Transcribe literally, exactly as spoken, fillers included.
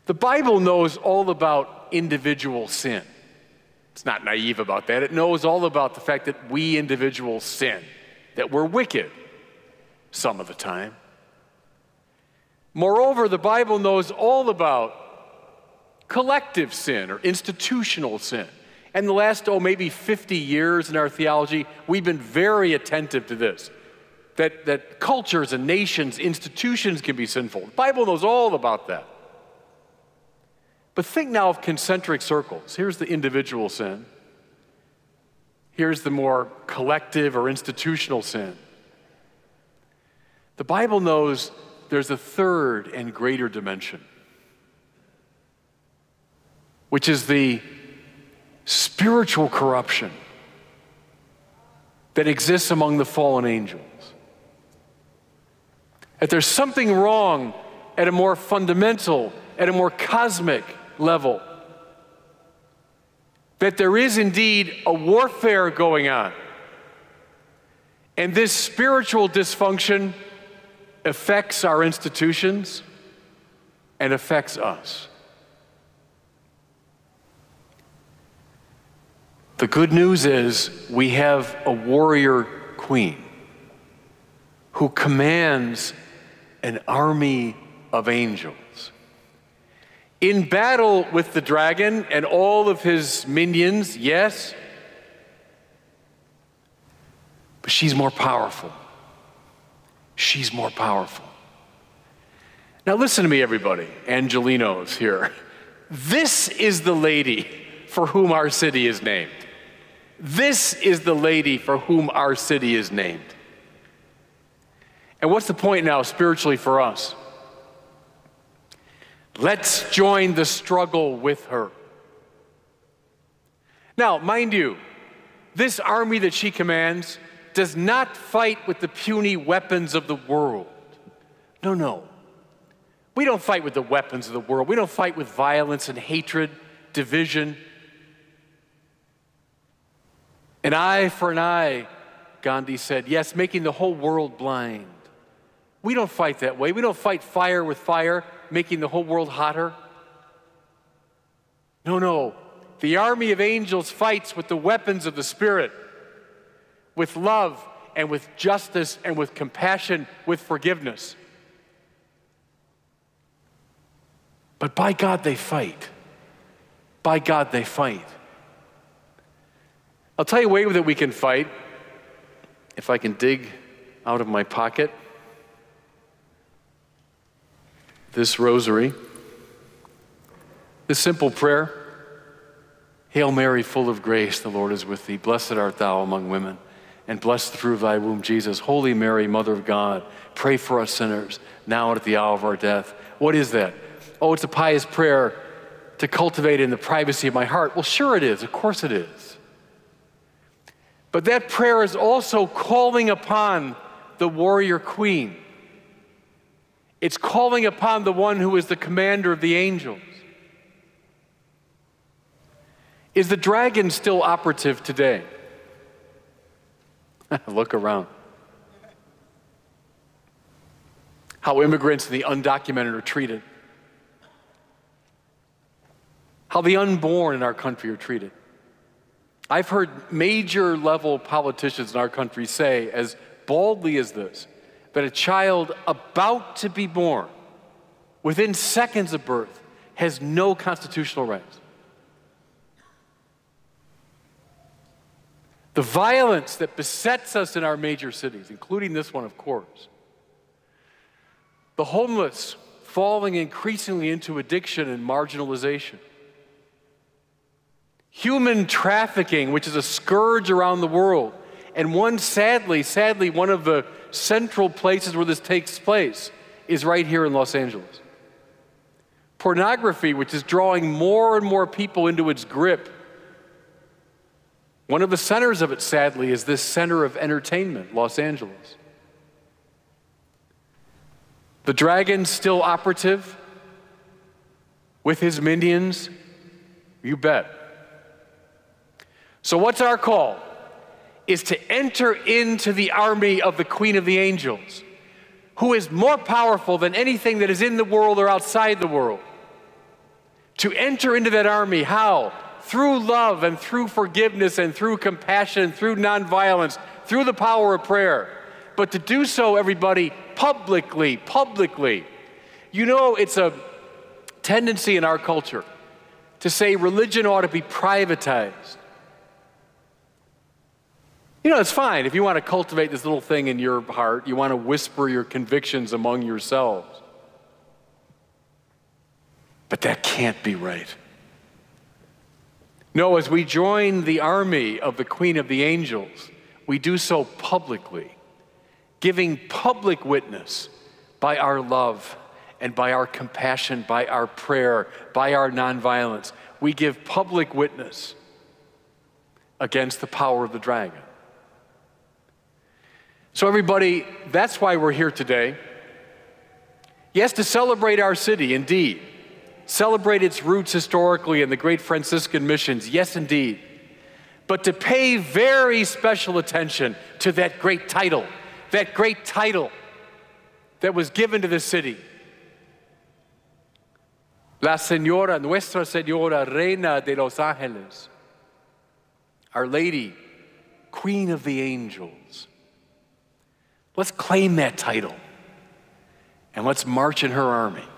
The Bible knows all about individual sin. It's not naive about that. It knows all about the fact that we individuals sin, that we're wicked some of the time. Moreover, the Bible knows all about collective sin or institutional sin. And the last, oh, maybe fifty years in our theology, we've been very attentive to this, that, that cultures and nations, institutions can be sinful. The Bible knows all about that. But think now of concentric circles. Here's the individual sin. Here's the more collective or institutional sin. The Bible knows there's a third and greater dimension, which is the spiritual corruption that exists among the fallen angels. That there's something wrong at a more fundamental, at a more cosmic level. That there is indeed a warfare going on. And this spiritual dysfunction affects our institutions and affects us. The good news is we have a warrior queen who commands an army of angels. In battle with the dragon and all of his minions, yes, but she's more powerful. She's more powerful. Now listen to me, everybody, Angelinos here. This is the lady for whom our city is named. This is the lady for whom our city is named. And what's the point now spiritually for us? Let's join the struggle with her. Now, mind you, this army that she commands does not fight with the puny weapons of the world. No, no. We don't fight with the weapons of the world. We don't fight with violence and hatred, division. An eye for an eye, Gandhi said. Yes, making the whole world blind. We don't fight that way. We don't fight fire with fire, making the whole world hotter. No, no. The army of angels fights with the weapons of the Spirit, with love and with justice and with compassion, with forgiveness. But by God they fight. By God they fight. I'll tell you a way that we can fight, if I can dig out of my pocket this rosary, this simple prayer. Hail Mary, full of grace, the Lord is with thee. Blessed art thou among women, and blessed the fruit of thy womb, Jesus. Holy Mary, Mother of God, pray for us sinners, now and at the hour of our death. What is that? Oh, it's a pious prayer to cultivate in the privacy of my heart. Well, sure it is. Of course it is. But that prayer is also calling upon the warrior queen. It's calling upon the one who is the commander of the angels. Is the dragon still operative today? Look around. How immigrants and the undocumented are treated. How the unborn in our country are treated. I've heard major level politicians in our country say as boldly as this, that a child about to be born, within seconds of birth, has no constitutional rights. The violence that besets us in our major cities, including this one, of course. The homeless falling increasingly into addiction and marginalization. Human trafficking, which is a scourge around the world. And one, sadly, sadly, one of the central places where this takes place is right here in Los Angeles. Pornography, which is drawing more and more people into its grip. One of the centers of it, sadly, is this center of entertainment, Los Angeles. The dragon still operative with his minions? You bet. So what's our call? Is to enter into the army of the Queen of the Angels, who is more powerful than anything that is in the world or outside the world. to enter into that army. How? Through love and through forgiveness and through compassion, through nonviolence, through the power of prayer. But to do so, everybody, publicly, publicly. You know, it's a tendency in our culture to say religion ought to be privatized. You know, it's fine if you want to cultivate this little thing in your heart, you want to whisper your convictions among yourselves. But that can't be right. No, as we join the army of the Queen of the Angels, we do so publicly, giving public witness by our love and by our compassion, by our prayer, by our nonviolence. We give public witness against the power of the dragon. So everybody, that's why we're here today. Yes, to celebrate our city, indeed. Celebrate its roots historically in the great Franciscan missions, yes, indeed. But to pay very special attention to that great title, that great title that was given to the city. La Señora, Nuestra Señora, Reina de los Ángeles. Our Lady, Queen of the Angels. Let's claim that title and let's march in her army.